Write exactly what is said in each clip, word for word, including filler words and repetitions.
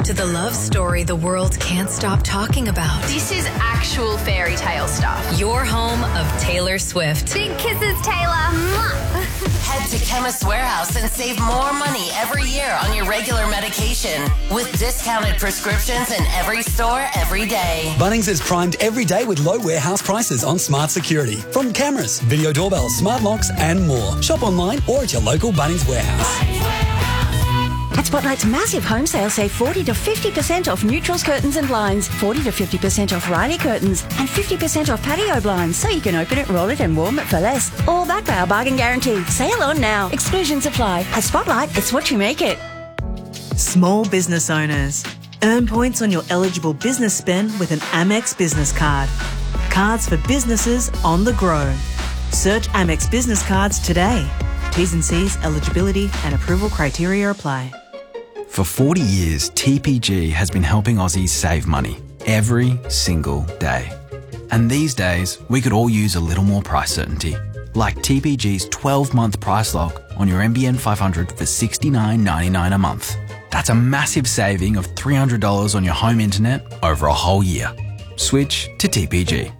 to the love story the world can't stop talking about. This is actual fairy tale stuff. Your home of Taylor Swift. Big kisses, Taylor. Head to Chemist Warehouse and save more money every year on your regular medication with discounted prescriptions in every store every day. Bunnings is primed every day with low warehouse prices on smart security. From cameras, video doorbells, smart locks and more. Shop online or at your local Bunnings warehouse. At Spotlight's massive home sale, save forty to fifty percent off neutrals, curtains and blinds, forty to fifty percent off Riley curtains, and fifty percent off patio blinds, so you can open it, roll it and warm it for less. All backed by our bargain guarantee. Sale on now. Exclusions apply. At Spotlight, it's what you make it. Small business owners. Earn points on your eligible business spend with an Amex business card. Cards for businesses on the grow. Search Amex Business Cards today. T's and C's, eligibility and approval criteria apply. For forty years, T P G has been helping Aussies save money every single day. And these days, we could all use a little more price certainty. Like T P G's twelve-month price lock on your N B N five hundred for sixty-nine ninety-nine a month. That's a massive saving of three hundred dollars on your home internet over a whole year. Switch to T P G.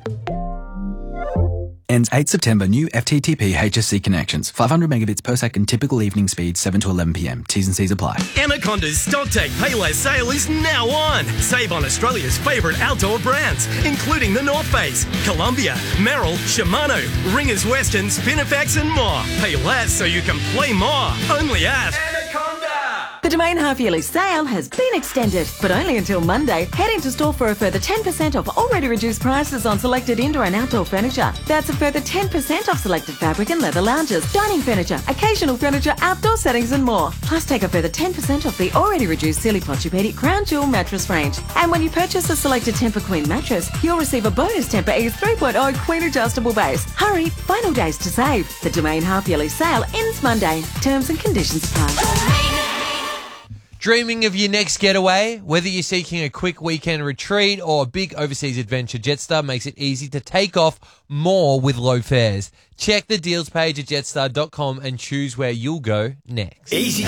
Ends eighth September. New F T T P H S C connections. five hundred megabits per second typical evening speed, seven to eleven p.m. T's and C's apply. Anaconda's StockTake Payless sale is now on. Save on Australia's favourite outdoor brands, including the North Face, Columbia, Merrill, Shimano, Ringers Western, Spinifex and more. Pay less so you can play more. Only at Anaconda. The Domain half-yearly sale has been extended, but only until Monday. Head into store for a further ten percent off already reduced prices on selected indoor and outdoor furniture. That's a further ten percent off selected fabric and leather lounges, dining furniture, occasional furniture, outdoor settings and more. Plus take a further ten percent off the already reduced Silly Pochopedi Crown Jewel mattress range. And when you purchase a selected Tempur Queen mattress, you'll receive a bonus Tempur Ease three point oh Queen adjustable base. Hurry, final days to save. The Domain half-yearly sale ends Monday. Terms and conditions apply. Dreaming of your next getaway? Whether you're seeking a quick weekend retreat or a big overseas adventure, Jetstar makes it easy to take off more with low fares. Check the deals page at jetstar dot com and choose where you'll go next. Easy